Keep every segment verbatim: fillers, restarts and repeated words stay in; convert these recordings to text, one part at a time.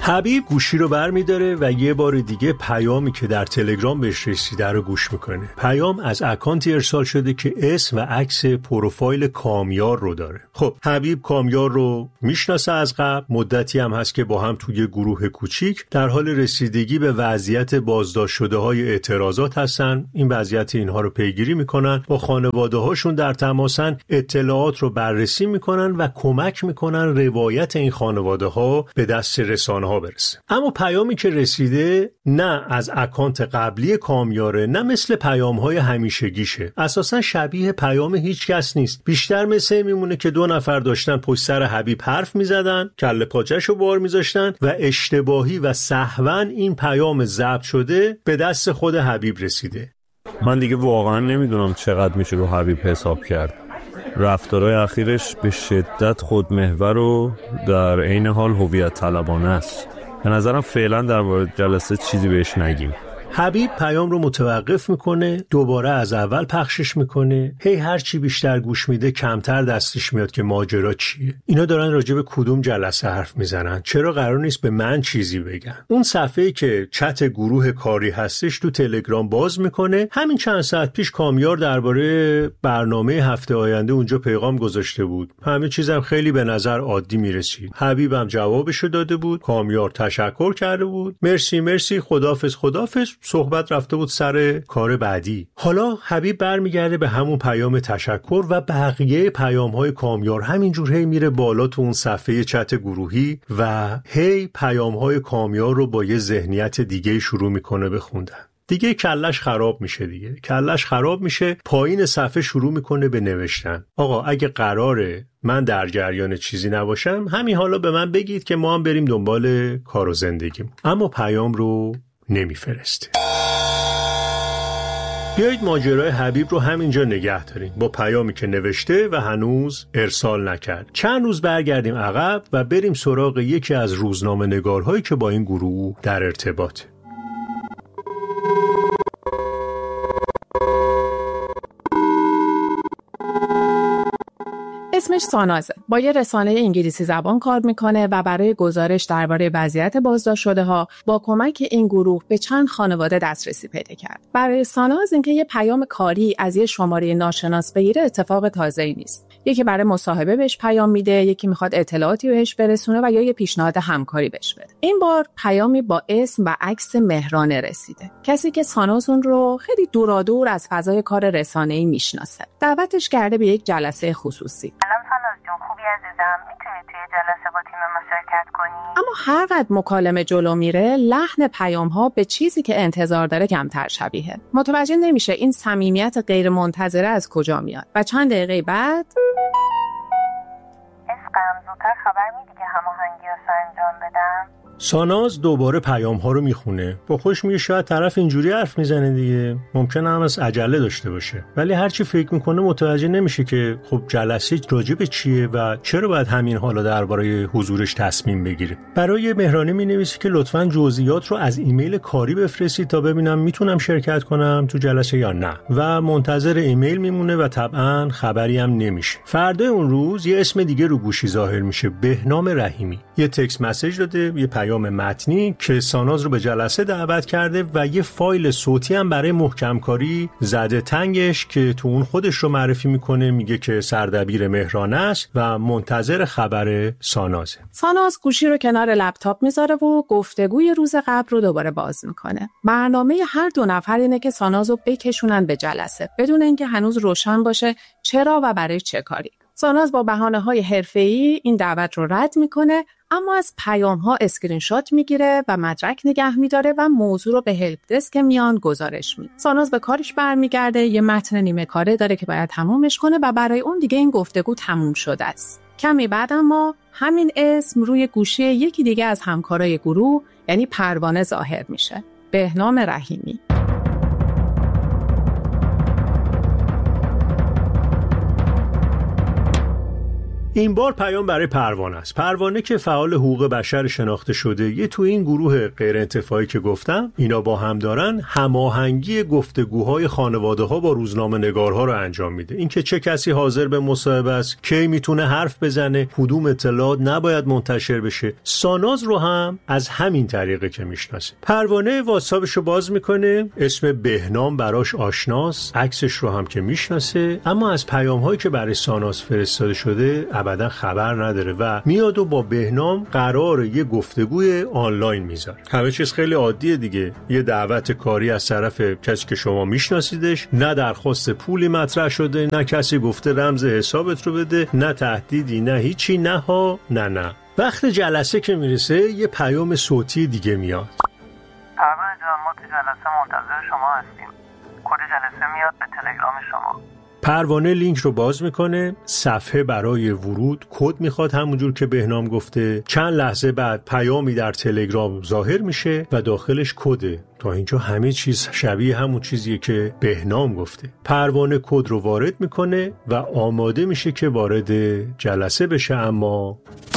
حبیب گوشی رو برمی‌داره و یه بار دیگه پیامی که در تلگرام بهش رسیده رو گوش میکنه. پیام از اکانتی ارسال شده که اسم و عکس پروفایل کامیار رو داره. خب حبیب کامیار رو میشناسه از قبل، مدتی هم هست که با هم توی گروه کوچیک در حال رسیدگی به وضعیت بازداشت شده های اعتراضات هستن. این وضعیت اینها رو پیگیری میکنن، با خانواده هاشون در تماسن، اطلاعات رو بررسی میکنن و کمک میکنن روایت این خانواده ها به دست رسانه ها برسه. اما پیامی که رسیده نه از اکانت قبلی کامیاره، نه مثل پیام های همیشگیشه. اساسا شبیه پیام هیچ کس نیست. بیشتر مثل میمونه که دو نفر داشتن پشت سر حبیب حرف میزدن، کله پاچه‌شو بار میذاشتن و اشتباهی و سهواً این پیام ضبط شده به دست خود حبیب رسیده. من دیگه واقعا نمیدونم چقدر میشه رو حبیب حساب کرد. رفتارهای اخیرش به شدت خودمحور و در عین حال هویت طلبانه است. به نظرم فعلا در مورد جلسه چیزی بهش نگیم. حبیب پیام رو متوقف میکنه، دوباره از اول پخشش میکنه. هی هر چی بیشتر گوش میده کمتر دستش میاد که ماجرا چیه. اینا دارن راجع به کدوم جلسه حرف میزنن؟ چرا قرار نیست به من چیزی بگن؟ اون صفحه‌ای که چت گروه کاری هستش تو تلگرام باز میکنه. همین چند ساعت پیش کامیار درباره برنامه هفته آینده اونجا پیغام گذاشته بود. همه چیزم خیلی به نظر عادی میرسید. حبیبم جوابشو داده بود. کامیار تشکر کرده بود. مرسی مرسی، خدافظ خدافظ. صحبت رفته بود سر کار بعدی. حالا حبیب برمیگرده به همون پیام تشکر و بقیه پیام‌های کامیار همینجور هی میره بالا تو اون صفحه چت گروهی و هی پیام‌های کامیار رو با یه ذهنیت دیگه شروع میکنه بخوندن. دیگه کلش خراب میشه دیگه. کلش خراب میشه، پایین صفحه شروع میکنه به نوشتن. آقا اگه قراره من در جریان چیزی نباشم، همین حالا به من بگید که ما هم بریم دنبال کار و زندگیم. اما پیام رو نمیفرسته. بیایید ماجرای حبیب رو همینجا نگه داریم با پیامی که نوشته و هنوز ارسال نکرد. چند روز برگردیم عقب و بریم سراغ یکی از روزنامه نگارهایی که با این گروه در ارتباطه. اسمش سانازه. با یه رسانه انگلیسی زبان کار میکنه و برای گزارش درباره وضعیت بازداشت شده ها با کمک این گروه به چند خانواده دسترسی پیدا کرد. برای ساناز اینکه یه پیام کاری از یه شماره ناشناس بگیره اتفاق تازه‌ای نیست. یکی برای مصاحبه بهش پیام میده، یکی میخواد اطلاعاتی بهش برسونه و یا یه پیشنهاد همکاری بهش بده. این بار پیامی با اسم و عکس مهرانه رسیده. کسی که ساناز اون رو خیلی دورادور از فضای کار رسانه‌ای میشناسه. دعوتش کرده به یک جلسه خصوصی. سلام ساناز جون، خوبی عزیزم؟ میتونی توی جلسه با تیم ما شرکت کنی؟ اما هر قدر مکالمه جلو میره، لحن پیام‌ها به چیزی که انتظار داره کمتر شبیه. متوجه نمیشه این صمیمیت غیر منتظره از کجا میاد و چند دقیقه بعد عشقم زودتر خبر میدی که هماهنگی‌هاشو انجام بدم؟ ساناز دوباره پیام ها رو میخونه. با خوش میگه شاید طرف اینجوری حرف میزنه دیگه، ممکنه هم از عجله داشته باشه، ولی هرچی فکر میکنه متوجه نمیشه که خب جلسه راجع به چیه و چرا باید همین حالا درباره حضورش تصمیم بگیره. برای مهرانی مینویسه که لطفاً جزئیات رو از ایمیل کاری بفرستید تا ببینم میتونم شرکت کنم تو جلسه یا نه، و منتظر ایمیل میمونه و طبعاً خبری هم نمیشه. فردا اون روز یه اسم دیگه رو گوشی ظاهر میشه، بهنام رحیمی. یه تکست مسیج داده، یه پیام متنی که ساناز رو به جلسه دعوت کرده و یه فایل صوتی هم برای محکم کاری زده تنگش که تو اون خودش رو معرفی میکنه، میگه که سردبیر مهرانه است و منتظر خبر سانازه. ساناز گوشی رو کنار لپتاپ میذاره و گفتگوی روز قبل رو دوباره باز میکنه. برنامه هر دو نفر اینه که ساناز رو بکشونن به جلسه بدون اینکه هنوز روشن باشه چرا و برای چه کاری. ساناز با بهانه‌های حرفه‌ای این دعوت رو رد میکنه، اما از پیام‌ها اسکرین شات میگیره و مدرک نگه میداره و موضوع رو به هلپ دسک میان گزارش میده. ساناز به کارش برمیگرده، یه متن نیمه کاره داره که باید تمومش کنه و برای اون دیگه این گفتگو تموم شده است. کمی بعد اما همین اسم روی گوشی یکی دیگه از همکارای گروه یعنی پروانه ظاهر میشه. بهنام رحیمی. این بار پیام برای پروانه است. پروانه که فعال حقوق بشر شناخته شده، یه تو این گروه غیر انتفاعی که گفتم اینا با هم دارن هماهنگی گفتگوهای خانواده‌ها با روزنامه‌نگارها رو انجام میده. اینکه چه کسی حاضر به مصاحبه است، کی میتونه حرف بزنه، کدوم اطلاعات نباید منتشر بشه. ساناز رو هم از همین طریقه که میشناسه. پروانه واتساپش رو باز میکنه، اسم بهنام براش آشناست، عکسش رو هم که میشناسه، اما از پیام‌هایی که برای ساناز فرستاده شده ابدا خبر نداره و میاد و با بهنام قرار یه گفتگوی آنلاین میذاره. همه چیز خیلی عادیه دیگه. یه دعوت کاری از طرف کسی که شما میشناسیدش، نه درخواست پولی مطرح شده، نه کسی گفته رمز حسابت رو بده، نه تهدیدی، نه هیچی، نه ها نه نه. وقت جلسه که میرسه یه پیام صوتی دیگه میاد. پروانه جان، ما تو جلسه منتظر شما هستیم. کد جلسه میاد به تلگرام شما. پروانه لینک رو باز میکنه، صفحه برای ورود، کد میخواد همونجور که بهنام گفته. چند لحظه بعد پیامی در تلگرام ظاهر میشه و داخلش کده. تا اینجا همه چیز شبیه همون چیزیه که بهنام گفته. پروانه کد رو وارد میکنه و آماده میشه که وارد جلسه بشه، اما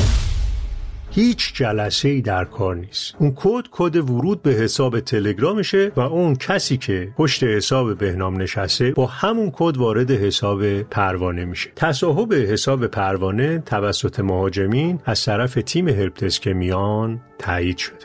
هیچ جلسه‌ای در کار نیست. اون کد کد ورود به حساب تلگرامشه و اون کسی که پشت حساب بهنام نشسته با همون کد وارد حساب پروانه میشه. تصاحب حساب پروانه توسط مهاجمین از طرف تیم هلپ دسک میان تایید شده.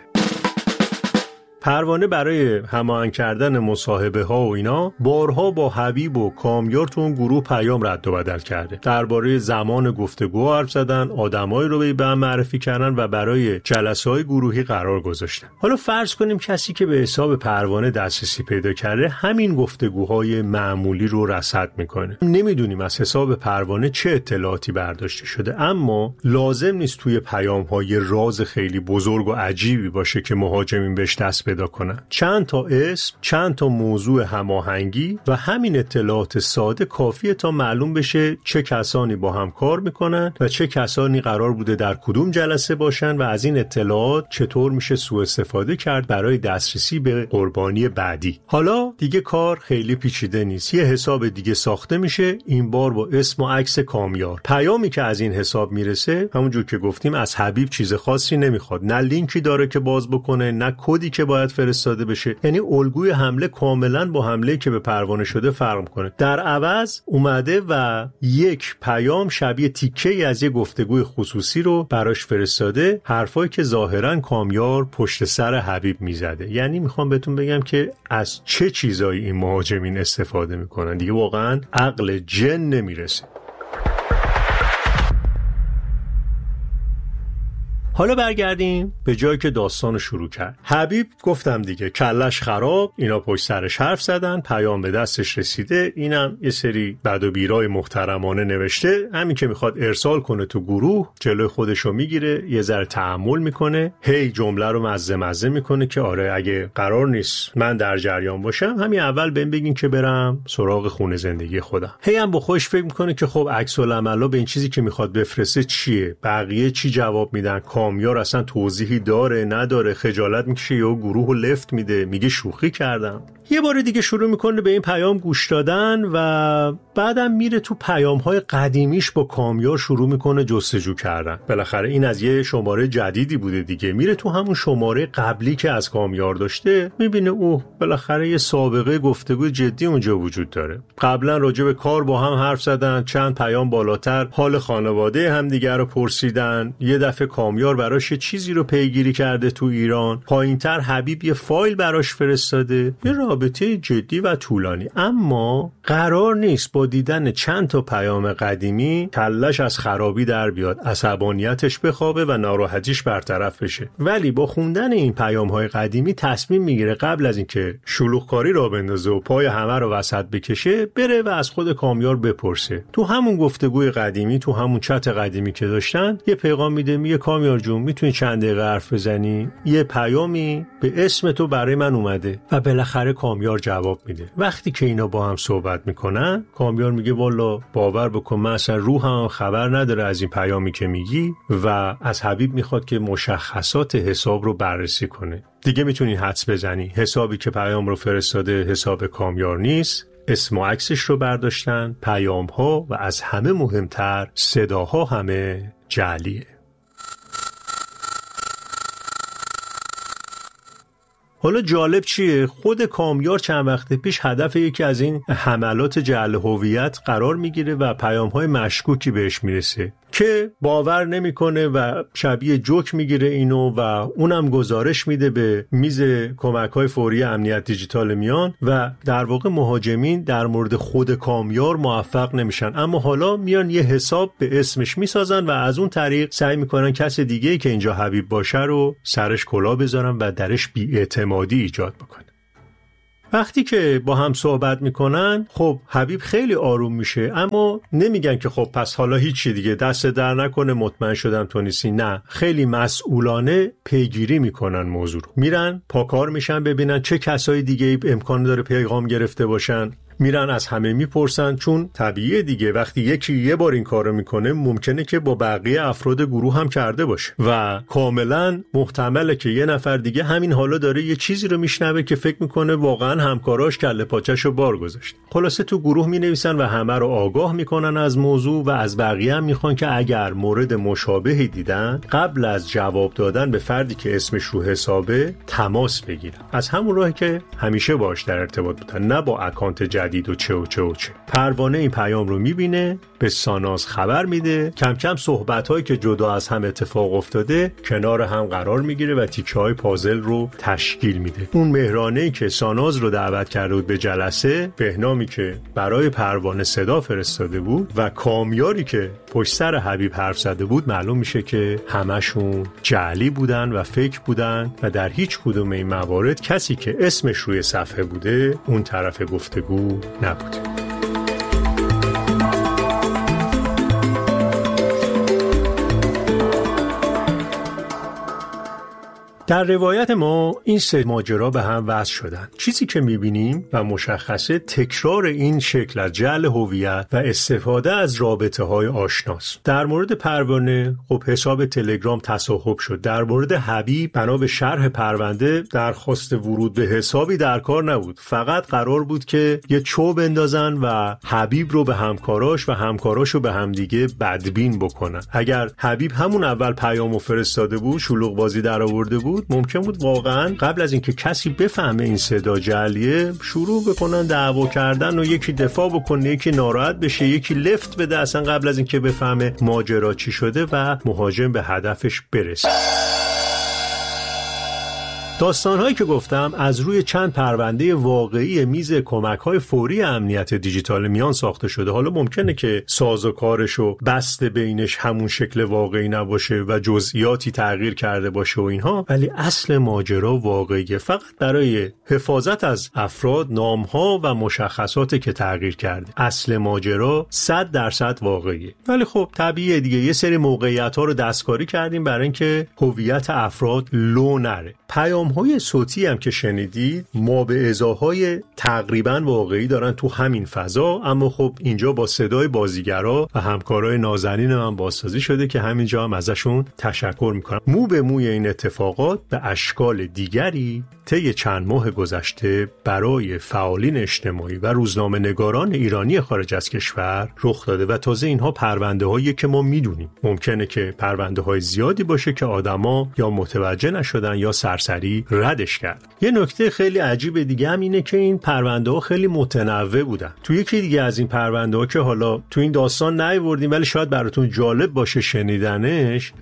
پروانه برای هماهنگ کردن مصاحبه ها و اینا بارها با حبیب و کامیار تو اون گروه پیام رد و بدل کرده. درباره زمان گفتگو حرف زدن، آدمایی رو به هم معرفی کردن و برای جلسه‌های گروهی قرار گذاشتن. حالا فرض کنیم کسی که به حساب پروانه دسترسی پیدا کرده همین گفتگوهای معمولی رو رصد میکنه. نمیدونیم از حساب پروانه چه اطلاعاتی برداشته شده، اما لازم نیست توی پیام‌های راز خیلی بزرگ و عجیبی باشه که مهاجمین بهش دست پیدا کنن. چند تا اسم، چند تا موضوع هماهنگی و همین اطلاعات ساده کافیه تا معلوم بشه چه کسانی با هم کار میکنن و چه کسانی قرار بوده در کدوم جلسه باشن و از این اطلاعات چطور میشه سوء استفاده کرد برای دسترسی به قربانی بعدی. حالا دیگه کار خیلی پیچیده نیست. یه حساب دیگه ساخته میشه، این بار با اسم و عکس کامیار. پیامی که از این حساب میرسه همونجور که گفتیم از حبیب چیز خاصی نمیخواد. نه لینکی داره که باز بکنه، نه کدی که باید فرستاده بشه. یعنی الگوی حمله کاملا با حمله که به پروانه شده فرق میکنه. در عوض اومده و یک پیام شبیه تیکه‌ای از یه گفتگوی خصوصی رو براش فرستاده، حرفایی که ظاهرا کامیار پشت سر حبیب میزده. یعنی میخوام بهتون بگم که از چه چیزایی این مهاجمین استفاده میکنن دیگه واقعا عقل جن نمیرسه. حالا برگردیم به جایی که داستان شروع کرد. حبیب گفتم دیگه کلش خراب، اینا پشت سرش حرف زدن، پیام به دستش رسیده، اینم یه سری بد و بیرای محترمانه نوشته. همین که میخواد ارسال کنه تو گروه جلوی خودشو میگیره، یه ذره تحمل میکنه، هی جمله رو مزه مزه میکنه که آره اگه قرار نیست من در جریان باشم همین اول بهم بگین که برم سراغ خونه زندگی خودم. هی هم با خودش فکر میکنه که خب عکس العملا به این چیزی که میخواد بفرسته چیه، بقیه چی جواب میدن، کامیار اصلا توضیحی داره نداره، خجالت میکشه یا گروهو لفت میده میگه شوخی کردم. یه بار دیگه شروع میکنه به این پیام گوش دادن و بعدم میره تو پیام‌های قدیمیش با کامیار شروع میکنه جستجو کردن. بالاخره این از یه شماره جدیدی بوده دیگه، میره تو همون شماره قبلی که از کامیار داشته، میبینه اوه بالاخره یه سابقه گفتگو جدی اونجا وجود داره. قبلا راجع به کار با هم حرف زدن، چند پیام بالاتر حال خانواده همدیگه رو پرسیدن، یه دفعه کامیار براش یه چیزی رو پیگیری کرده تو ایران، پایینتر حبیب یه فایل براش فرستاده، یه رابطه جدی و طولانی. اما قرار نیست با دیدن چند تا پیام قدیمی کلش از خرابی در بیاد، عصبانیتش بخوابه و ناراحتیش برطرف بشه. ولی با خوندن این پیام‌های قدیمی تصمیم میگیره قبل از اینکه شلوغکاری را بندازه و پای همه رو وسط بکشه، بره و از خود کامیار بپرسه. تو همون گفتگوی قدیمی، تو همون چت قدیمی که داشتن، یه پیغام میده، میگه کامیار جون میتونی چند دقیقه حرف بزنی؟ یه پیامی به اسم تو برای من اومده. و بالاخره کامیار جواب میده. وقتی که اینا با هم صحبت میکنن، کامیار میگه والا باور بکن من اصلا روحم خبر نداره از این پیامی که میگی، و از حبیب میخواد که مشخصات حساب رو بررسی کنه. دیگه میتونی حدس بزنی حسابی که پیام رو فرستاده حساب کامیار نیست، اسم و عکسش رو برداشتن، پیام‌ها و از همه مهمتر صداها همه جعلیه. حالا جالب چیه؟ خود کامیار چند وقت پیش هدف یکی از این حملات جعل هویت قرار میگیره و پیام‌های مشکوکی بهش میرسه که باور نمیکنه و شبیه جوک میگیره اینو و اونم گزارش میده به میز کمک‌های فوری امنیت دیجیتال میان و در واقع مهاجمین در مورد خود کامیار موفق نمیشن، اما حالا میان یه حساب به اسمش میسازن و از اون طریق سعی میکنن کس دیگه‌ای که اینجا حبیب باشه رو سرش کلاه بذارن و درش بی‌اعتمادی ایجاد بکنن. وقتی که با هم صحبت میکنن خب حبیب خیلی آروم میشه، اما نمیگن که خب پس حالا هیچی دیگه، دست در نکنه مطمئن شدم تو نیستی. نه، خیلی مسئولانه پیگیری میکنن موضوع رو، میرن پاکار میشن ببینن چه کسای دیگه امکان داره پیغام گرفته باشن، میرن از همه میپرسن، چون طبیعیه دیگه وقتی یکی یه بار این کارو میکنه ممکنه که با بقیه افراد گروه هم کرده باشه و کاملا محتمله که یه نفر دیگه همین حالا داره یه چیزی رو میشنوه که فکر میکنه واقعا همکاراش کله پاچه‌شو بار گذاشته. خلاصه تو گروه مینویسن و همه رو آگاه میکنن از موضوع و از بقیه هم میخوان که اگر مورد مشابهی دیدن قبل از جواب دادن به فردی که اسمش رو حسابه تماس بگیرن، از همون راهی که همیشه باهاش در ارتباط بودن، نه با اکانت جدید دید و چه و چه و چه. پروانه این پیام رو میبینه، به ساناز خبر میده، کم کم صحبت‌هایی که جدا از هم اتفاق افتاده کنار هم قرار میگیره و تیکه‌های پازل رو تشکیل میده. اون مهرانه‌ای که ساناز رو دعوت کرده بود به جلسه، بهنامی که برای پروانه صدا فرستاده بود و کامیاری که پشت سر حبیب حرف زده بود، معلوم میشه که همشون جعلی بودن و فیک بودن و در هیچ کدوم این موارد کسی که اسمش روی صفحه بوده اون طرف گفتگو نبود. در روایت ما این سه ماجرا به هم وصل شدن. چیزی که میبینیم و مشخصه تکرار این شکل از جعل هویت و استفاده از رابطه های آشناست. در مورد پروانه خب حساب تلگرام تصاحب شد. در مورد حبیب بنا به شرح پرونده درخواست ورود به حسابی در کار نبود. فقط قرار بود که یه چوب اندازن و حبیب رو به همکاراش و همکاراش رو به همدیگه بدبین بکنن. اگر حبیب همون اول پیامو فرستاده بود، شلوغ بازی در آورده بود، ممکن بود واقعا قبل از اینکه کسی بفهمه این صدا جعلیه شروع بکنن دعوا کردن و یکی دفاع بکنه، یکی ناراحت بشه، یکی لفت بده اصلا قبل از اینکه بفهمه ماجرا چی شده و مهاجم به هدفش برسه. داستان‌هایی که گفتم از روی چند پرونده واقعی میز کمک‌های فوری امنیت دیجیتال میان ساخته شده. حالا ممکنه که سازوکارش و بست بینش همون شکل واقعی نباشه و جزئیاتی تغییر کرده باشه و اینها، ولی اصل ماجرا واقعیه. فقط برای حفاظت از افراد نام‌ها و مشخصاتی که تغییر کرده. اصل ماجرا صد درصد واقعیه. ولی خب طبیعیه دیگه یه سری موقعیت‌ها رو دستکاری کردیم برای اینکه هویت افراد لو نره. پیام‌های صوتی هم که شنیدید ما به ازاهای تقریباً واقعی دارن تو همین فضا، اما خب اینجا با صدای بازیگرا و همکارای نازنین من بازسازی شده که همینجا هم ازشون تشکر میکنم. مو به موی این اتفاقات به اشکال دیگری طی چند ماه گذشته برای فعالین اجتماعی و روزنامه نگاران ایرانی خارج از کشور رخ داده و تازه اینها پرونده هایی که ما میدونیم. ممکنه که پرونده های زیادی باشه که آدما یا متوجه نشدن یا سرسری ردش کرد. یه نکته خیلی عجیب دیگه هم اینه که این پرونده ها خیلی متنوع بودن. تو یکی دیگه از این پرونده ها که حالا تو این داستان نیاوردیم ولی شاید براتون جالب باشه شنیدنش،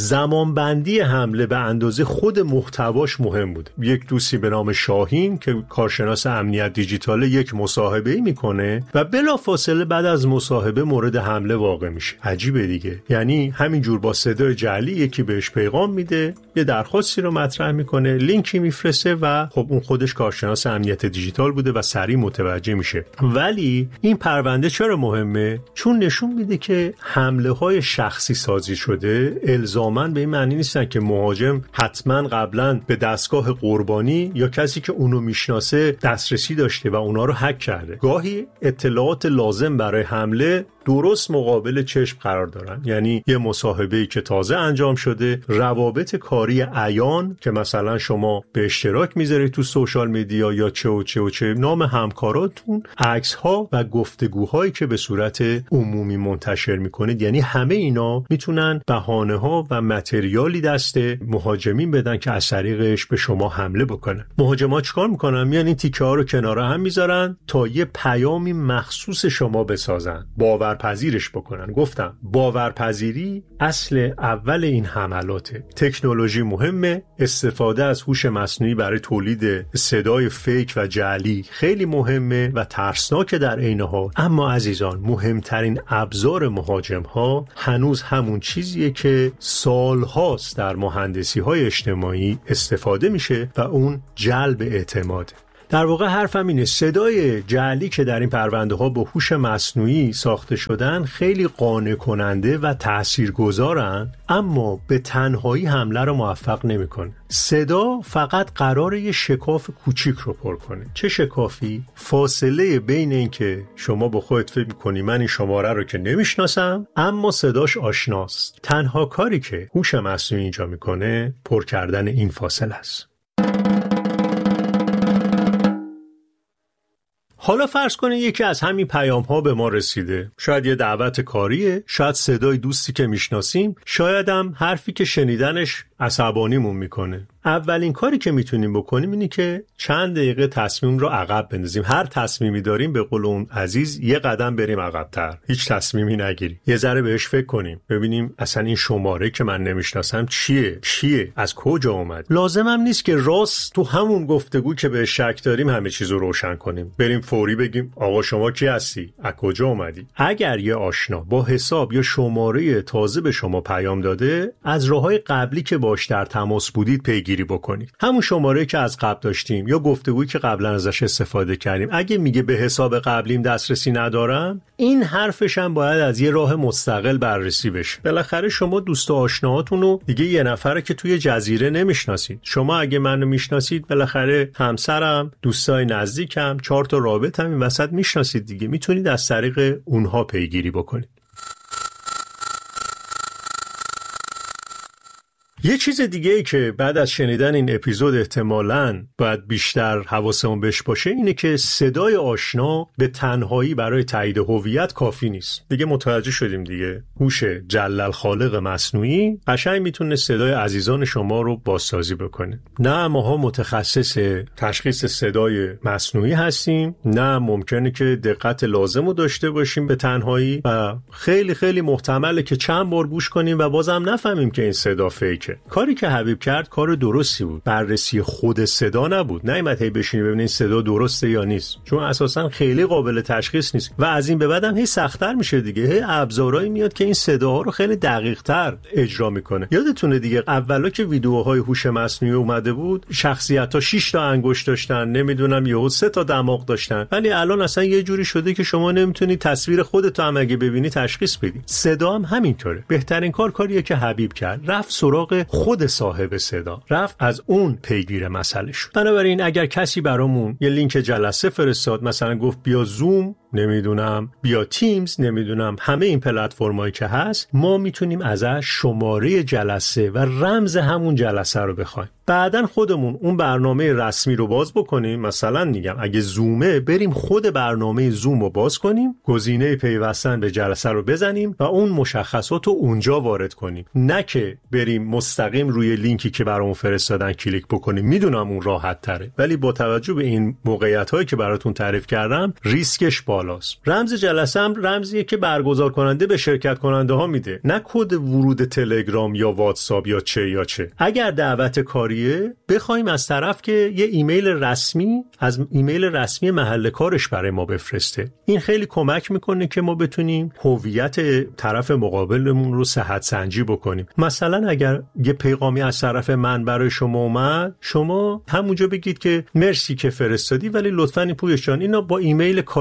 زمانبندی حمله به اندازه خود محتواش مهم بود. یک دوستی به نام شاهین که کارشناس امنیت دیجیتال یک مصاحبه‌ای میکنه و بلافاصله بعد از مصاحبه مورد حمله واقع میشه. عجیبه دیگه، یعنی همینجور با صدای جعلی یکی بهش پیغام میده، یه درخواستی رو مطرح میکنه، لینکی میفرسته و خب اون خودش کارشناس امنیت دیجیتال بوده و سریع متوجه میشه. ولی این پرونده چرا مهمه؟ چون نشون میده که حمله های شخصی سازی شده الزاماً به این معنی نیستن که مهاجم حتما قبلا به دستگاه قربانی یا کسی که اونو میشناسه دسترسی داشته و اونا رو هک کرده. گاهی اطلاعات لازم برای حمله درست مقابل چشم قرار دارن، یعنی یه مصاحبه‌ای که تازه انجام شده، روابط کاری عیان که مثلا شما شما به اشتراک میذارید تو سوشال میدیا یا چه و چه و چه، نام همکاراتون، عکس ها و گفتگوهایی که به صورت عمومی منتشر میکنید، یعنی همه اینا میتونن بهانه ها و متریالی دست مهاجمین بدن که از طریقش به شما حمله بکنن. مهاجما چیکار میکنن؟ میان این تیکه ها رو کنار هم میذارن تا یه پیامی مخصوص شما بسازن، باورپذیرش بکنن. گفتم باورپذیری اصل اول این حملاته. تکنولوژی مهمه، استفاده از هوش مصنوعی برای تولید صدای فیک و جعلی خیلی مهمه و ترسناک در عین حال، اما عزیزان مهمترین ابزار مهاجم ها هنوز همون چیزیه که سالهاست در مهندسی های اجتماعی استفاده میشه و اون جلب اعتماده. در واقع حرفم اینه، صدای جعلی که در این پرونده ها با هوش مصنوعی ساخته شدن خیلی قانع کننده و تاثیرگذارن، اما به تنهایی حمله رو موفق نمیکنه. صدا فقط قراره یه شکاف کوچیک رو پر کنه. چه شکافی؟ فاصله بین این که شما با خودت فکر میکنی من این شماره رو که نمیشناسم اما صداش آشناست. تنها کاری که هوش مصنوعی اینجا میکنه پر کردن این فاصله است. حالا فرض کنید یکی از همین پیام ها به ما رسیده، شاید یه دعوت کاریه، شاید صدای دوستی که میشناسیم، شاید هم حرفی که شنیدنش عصبانیمون میکنه. اولین کاری که میتونیم بکنیم اینه که چند دقیقه تصمیم رو عقب بندازیم. هر تصمیمی داریم به قول اون عزیز یه قدم بریم عقب‌تر، هیچ تصمیمی نگیریم، یه ذره بهش فکر کنیم، ببینیم اصلا این شماره که من نمیشناسم چیه چیه از کجا اومد. لازمم نیست که راست تو همون گفتگو که به شک داریم همه چیز رو روشن کنیم، بریم فوری بگیم آقا شما کی هستی، از کجا اومدی. اگر یه آشنا با حساب یا شماره تازه به شما پیام داده، از راههای قبلی که باش در تماس بودید پیگیری بکنید. همون شماره که از قبل داشتیم یا گفتگویی که قبلا ازش استفاده کردیم، اگه میگه به حساب قبلیم دسترسی ندارم، این حرفش هم باید از یه راه مستقل بررسی بشه. بالاخره شما دوست و آشناهاتون رو دیگه یه نفره که توی جزیره نمیشناسید. شما اگه منو میشناسید، بالاخره همسرم، دوستای نزدیکم، چهار تا رابطم این وسط میشناسید دیگه، میتونید از طریق اونها پیگیری بکنید. یه چیز دیگه ای که بعد از شنیدن این اپیزود احتمالاً باید بیشتر حواسمون بهش باشه اینه که صدای آشنا به تنهایی برای تایید هویت کافی نیست. دیگه متوجه شدیم دیگه، هوش جلل خالق مصنوعی قشنگ میتونه صدای عزیزان شما رو بازسازی بکنه. نه ماها متخصص تشخیص صدای مصنوعی هستیم، نه ممکنه که دقت لازم رو داشته باشیم به تنهایی و خیلی خیلی محتمله که چند بار گوش کنیم و بازم نفهمیم که این صدا فیکه. کاری که حبیب کرد کار درستی بود، بررسی خود صدا نبود، نیامد هی بشینی ببینید صدا درسته یا نیست، چون اساسا خیلی قابل تشخیص نیست و از این به بعدم هی سخت‌تر میشه دیگه، هی ابزارایی میاد که این صداها رو خیلی دقیق‌تر اجرا میکنه. یادتونه دیگه اولا که ویدیوهای هوش مصنوعی اومده بود، شخصیت‌ها شش تا انگشت داشتن، نمیدونم یهو سه تا دماغ داشتن، ولی الان اصلا یه جوری شده که شما نمیتونی تصویر خودت هم اگه ببینی تشخیص بدی. صدا هم همینطوره. بهترین کار کاریه که حبیب کرد، رفت سراغ خود صاحب صدا، رفت از اون پیگیر مسئله شد. بنابراین اگر کسی برامون یه لینک جلسه فرستاد، مثلا گفت بیا زوم، نمیدونم بیا تیمز، نمیدونم همه این پلتفرمایی که هست، ما میتونیم ازش شماره جلسه و رمز همون جلسه رو بخوایم. بعدن خودمون اون برنامه رسمی رو باز بکنیم، مثلا میگم اگه زومه بریم خود برنامه زوم رو باز کنیم، گزینه پیوستن به جلسه رو بزنیم و اون مشخصات رو اونجا وارد کنیم، نه که بریم مستقیم روی لینکی که برامون فرستادن کلیک بکنیم. میدونم اون راحت تره، ولی با توجه به این موقعیت هایی که براتون تعریف کردم ریسکش بالاست. رمز جلسه هم رمزیه که برگزار کننده به شرکت کننده ها میده، نه کد ورود تلگرام یا واتساپ یا چه یا چه. اگر دعوت کاری بخوایم از طرف که یه ایمیل رسمی از ایمیل رسمی محل کارش برای ما بفرسته، این خیلی کمک میکنه که ما بتونیم هویت طرف مقابلمون رو صحت سنجی بکنیم. مثلا اگر یه پیغامی از طرف من برای شما اومد، شما همونجا بگید که مرسی که فرستادی، ولی لطفاً این پویش جان اینا با ایمیل کاریت که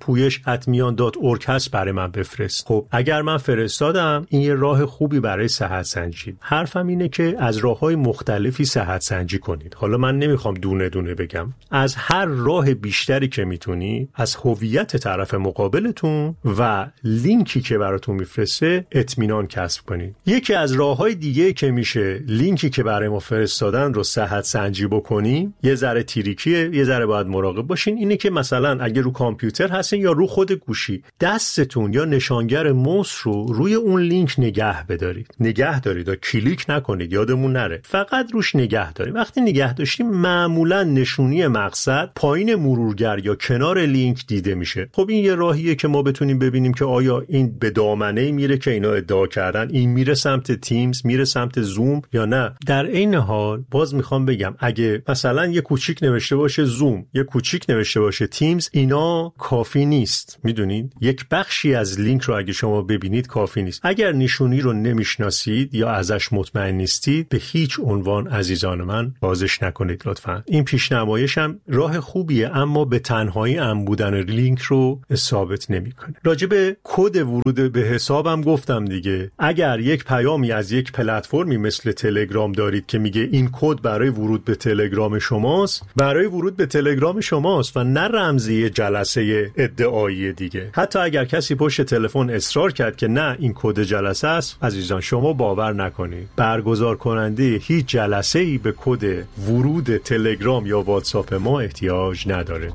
پویش ات میان دات اورگ هست برای من بفرست. خب اگر من فرستادم، این یه راه خوبی برای صحت سنجی. حرفم اینه که از راههای مختلفی صحت سنجی کنید. حالا من نمیخوام دونه دونه بگم، از هر راه بیشتری که میتونی از هویت طرف مقابلتون و لینکی که براتون میفرسته اطمینان کسب کنید. یکی از راههای دیگه که میشه لینکی که برای ما فرستادن رو صحت سنجی بکنیم، یه ذره تریکیه، یه ذره باید مراقب باشین، اینه که مثلا اگه رو کامپیوتر هستین یا رو خود گوشی، دستتون یا نشانگر موس رو روی اون لینک نگه بدارید. نگه دارید و کلیک نکنید، یادمون نره. فقط روش نگه دارید. وقتی نگه داشتیم معمولا نشونی مقصد پایین مرورگر یا کنار لینک دیده میشه. خب این یه راهیه که ما بتونیم ببینیم که آیا این به دامنه میره که اینا ادعا کردن، این میره سمت تیمز، میره سمت زوم یا نه. در این حال باز میخوام بگم اگه مثلا یه کوچیک نوشته باشه زوم، یه کوچیک نوشته باشه تیمز، اینا کافی نیست. میدونید یک بخشی از لینک رو اگه شما ببینید کافی نیست. اگر نشونی رو نمیشناسید یا ازش مطمئن نیستید، به هیچ عنوان عزیزان من بازش نکنید لطفاً. این پیشنمایشم راه خوبیه، اما به تنهایی ام بودن لینک رو ثابت نمیکنه. راجع به کد ورود به حسابم گفتم دیگه. اگر یک پیامی از یک پلتفرمی مثل تلگرام دارید که میگه این کد برای ورود به تلگرام شماست، برای ورود به تلگرام شماست و نه رمزی جلسه ادعایی دیگه. حتی اگر کسی پشت تلفن اصرار کرد که نه این کد جلسه است، عزیزان شما باور نکنید، برگزار کننده هیچ جلسه‌ای به کد ورود تلگرام یا واتساپ ما احتیاج نداره.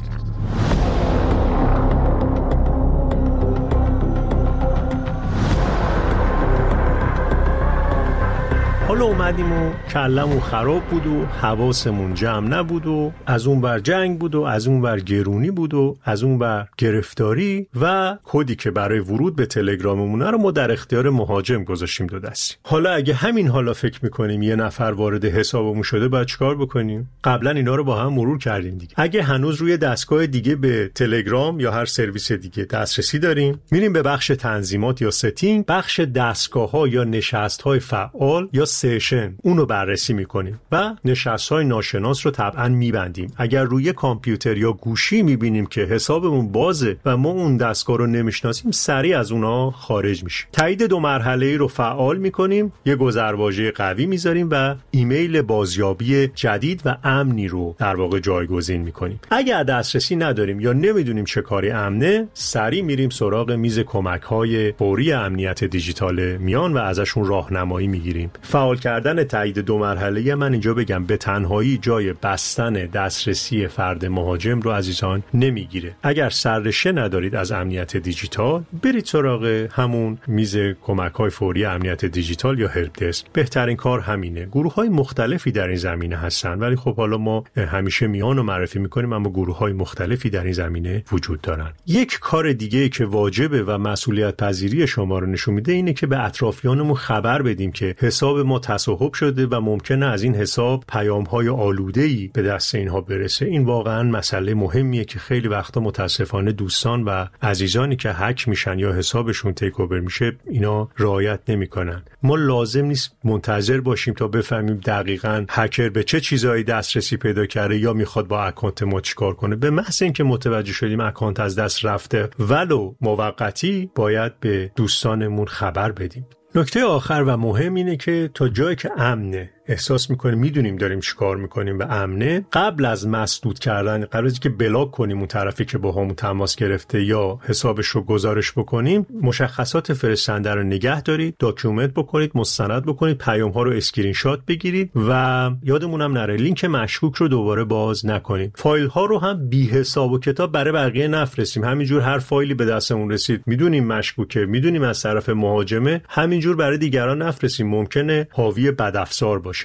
حالا اومدیم و کلمون خراب بود و حواسمون جمع نبود و از اون بر جنگ بود و از اون بر گرونی بود و از اون بر گرفتاری و کدی که برای ورود به تلگراممونه رو ما در اختیار مهاجم گذاشتیم دو دستی. حالا اگه همین حالا فکر میکنیم یه نفر وارد حسابمون شده، باید چیکار بکنیم؟ قبلا اینا رو با هم مرور کردیم دیگه. اگه هنوز روی دستگاه دیگه به تلگرام یا هر سرویس دیگه دسترسی داریم، میریم به بخش تنظیمات یا ستینگ، بخش دستگاه‌ها یا نشست‌های فعال یا سشن، اونو بررسی میکنیم و نشست‌های ناشناس رو طبعا میبندیم. اگر روی کامپیوتر یا گوشی میبینیم که حسابمون بازه و ما اون دستگاه رو نمیشناسیم، سریع از اونها خارج میشیم. تایید دو مرحله‌ای رو فعال میکنیم، یه گذرواژه قوی میذاریم و ایمیل بازیابی جدید و امنی رو در واقع جایگزین میکنیم. اگر دسترسی نداریم یا نمیدونیم چه کاری امنه، سریع میریم سراغ میز کمک‌های فوری امنیت دیجیتال میان و ازشون راهنمایی میگیریم. فعال کردن تایید دو مرحله‌ای من اینجا بگم به تنهایی جای بستن دسترسی فرد مهاجم رو عزیزان نمیگیره. اگر سررشته ندارید از امنیت دیجیتال، برید سراغ همون میز کمک‌های فوری امنیت دیجیتال یا هلپ دسک. بهترین کار همینه. گروه‌های مختلفی در این زمینه هستن، ولی خب حالا ما همیشه میان رو معرفی می‌کنیم، اما گروه‌های مختلفی در این زمینه وجود دارن. یک کار دیگه که واجبه و مسئولیت پذیری شما رو نشون میده اینه که به اطرافیانمون خبر بدیم که حساب ما تصاحب شده و ممکنه از این حساب پیام‌های آلوده‌ای به دست اینها برسه. این واقعاً مسئله مهمیه که خیلی وقتا متاسفانه دوستان و عزیزانی که هک میشن یا حسابشون تیک اوور میشه اینا رعایت نمیکنن. ما لازم نیست منتظر باشیم تا بفهمیم دقیقاً هکر به چه چیزایی دسترسی پیدا کرده یا میخواد با اکانت ما چیکار کنه. به محض اینکه متوجه شدیم اکانت از دست رفته ولو موقتی، باید به دوستانمون خبر بدیم. نکته آخر و مهم اینه که تا جایی که امنه، احساس میکنیم میدونیم داریم چیکار میکنیم و امنه، قبل از مسدود کردن، قبل از اینکه بلاک کنیم اون طرفی که با همون تماس گرفته یا حسابش رو گزارش بکنیم، مشخصات فرستنده رو نگه دارید، داکیومنت بکنید، مستند بکنید، پیام ها رو اسکرین شات بگیرید و یادمونم نره لینک مشکوک رو دوباره باز نکنید. فایل ها رو هم بی حساب و کتاب برای بقیه نفرستیم. همینجور هر فایلی به دستمون رسید میدونیم مشکوکه، میدونیم از طرف مهاجمه، همینجور برای دیگران نفرستیم، ممکنه حاوی بدافزار باشه.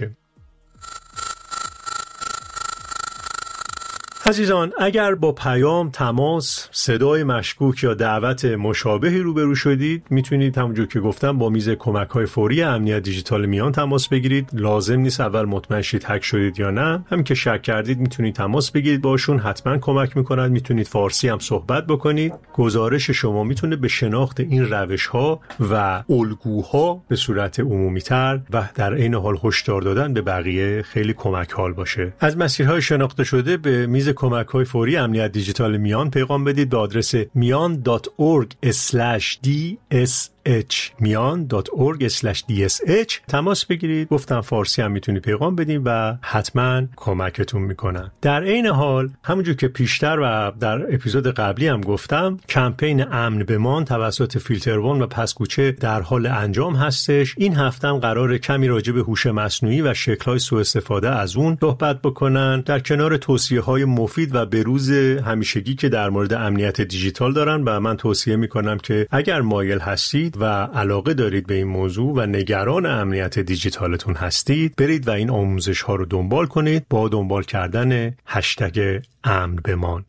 عزیزان، اگر با پیام، تماس، صدای مشکوک یا دعوت مشابهی روبرو شدید، میتونید همونجور که گفتم با میز کمک‌های فوری امنیت دیجیتال میان تماس بگیرید. لازم نیست اول مطمئن شید هک شدید یا نه. همین که شک کردید میتونید تماس بگیرید باشون، حتما کمک میکنن. میتونید فارسی هم صحبت بکنید. گزارش شما میتونه به شناخت این روش‌ها و الگوها به صورت عمومی‌تر و در عین حال هشدار دادن به بقیه خیلی کمک حال باشه. از مسیرهای شناخته شده به میز کمک‌های فوری امنیت دیجیتال میان پیغام بدید به آدرس میان دات اورگ اسلش دی اس اچ میان دات اورگ اسلش دی اس اچ تماس بگیرید. گفتم فارسی هم میتونید پیغام بدین و حتما کمکتون میکنن. در عین حال همونجور که پیشتر و در اپیزود قبلی هم گفتم، کمپین امن بمان توسط فیلتروان و پسکوچه در حال انجام هستش. این هفته هم قراره کمی راجع به هوش مصنوعی و شکل‌های سوء استفاده از اون صحبت بکنن، در کنار توصیه‌های مفید و بروز همیشگی که در مورد امنیت دیجیتال دارن. و من توصیه میکنم که اگر مایل هستید و علاقه دارید به این موضوع و نگران امنیت دیجیتالتون هستید، برید و این آموزش ها رو دنبال کنید با دنبال کردن هشتگ امن بمان.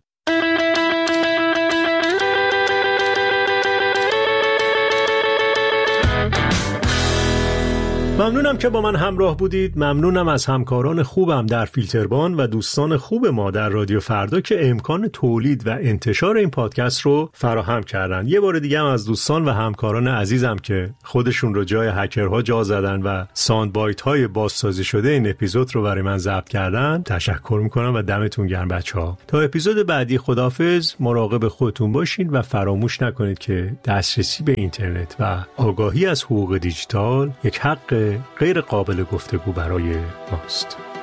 ممنونم که با من همراه بودید. ممنونم از همکاران خوبم در فیلتربان و دوستان خوب ما در رادیو فردا که امکان تولید و انتشار این پادکست رو فراهم کردن. یه بار دیگه هم از دوستان و همکاران عزیزم که خودشون رو جای هکرها جا زدن و ساند بایت های بازسازی شده این اپیزود رو برای من ضبط کردن تشکر میکنم و دمتون گرم بچه‌ها. تا اپیزود بعدی خداحافظ. مراقب خودتون باشین و فراموش نکنید که دسترسی به اینترنت و آگاهی از حقوق دیجیتال یک حق غیر قابل گفتگو برای ماست.